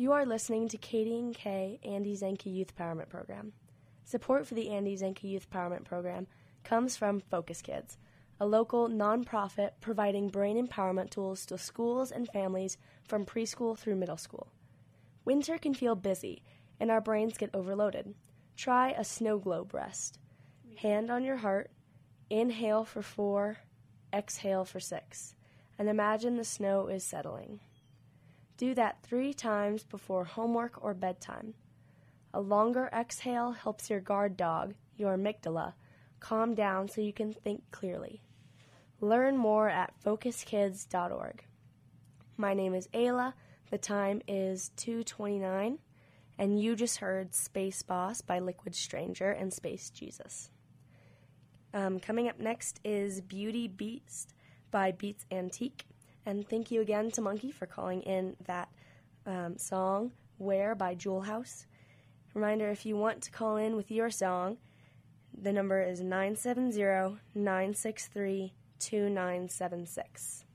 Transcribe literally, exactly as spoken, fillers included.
You are listening to Katie and Kay Andy Zenke Youth Empowerment Program. Support for the Andy Zenke Youth Empowerment Program comes from Focus Kids, a local nonprofit providing brain empowerment tools to schools and families from preschool through middle school. Winter can feel busy, and our brains get overloaded. Try a snow globe rest. Hand on your heart, inhale for four, exhale for six, and imagine the snow is settling. Do that three times before homework or bedtime. A longer exhale helps your guard dog, your amygdala, calm down so you can think clearly. Learn more at focus kids dot org. My name is Ayla. The time is two twenty-nine, and you just heard Space Boss by Liquid Stranger and Space Jesus. Um, coming up next is Beauty Beast by Beats Antique. And thank you again to Monkey for calling in that um, song, Where by Jewel House. Reminder, if you want to call in with your song, the number is nine seven zero, nine six three, two nine seven six.